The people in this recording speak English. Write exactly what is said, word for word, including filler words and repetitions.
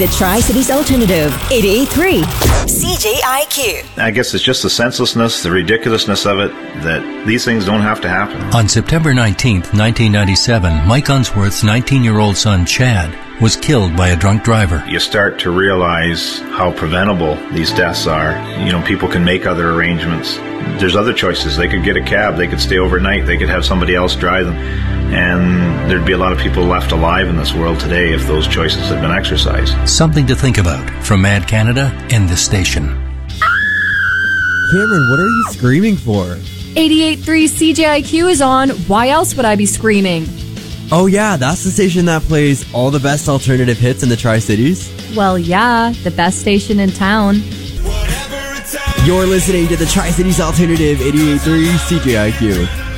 The Tri-Cities Alternative, eighty-eight point three C J I Q. I guess it's just the senselessness, the ridiculousness of it, that these things don't have to happen. On September nineteenth, nineteen ninety-seven, Mike Unsworth's nineteen-year-old son, Chad, was killed by a drunk driver. You start to realize how preventable these deaths are. You know, people can make other arrangements. There's other choices. They could get a cab. They could stay overnight. They could have somebody else drive them. And there'd be a lot of people left alive in this world today if those choices had been exercised. Something to think about from Mad Canada and this station. Cameron, what are you screaming for? eighty-eight point three C J I Q is on. Why else would I be screaming? Oh yeah, that's the station that plays all the best alternative hits in the Tri-Cities. Well, yeah, the best station in town. You're listening to the Tri-Cities Alternative eighty-eight point three C J I Q.